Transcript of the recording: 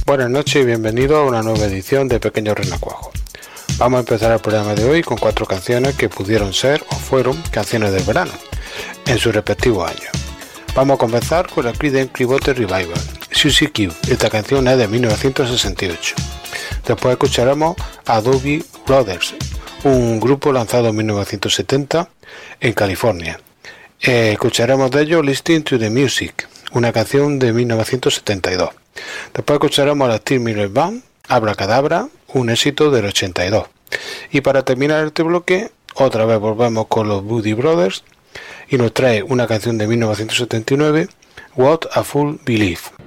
Buenas noches y bienvenidos a una nueva edición de Pequeño Renacuajo. Vamos a empezar el programa de hoy con 4 canciones que pudieron ser o fueron canciones del verano, en sus respectivos años. Vamos a comenzar con la Creedence Clearwater Revival, Susie Q. Esta canción es de 1968. Después escucharemos a Doobie Brothers, un grupo lanzado en 1970 en California. Escucharemos de ellos Listening to the Music, una canción de 1972. Después escucharemos a la Steve Miller Band, Abracadabra, un éxito del 82. Y para terminar este bloque, otra vez volvemos con los Doobie Brothers y nos trae una canción de 1979, What a Fool Believes.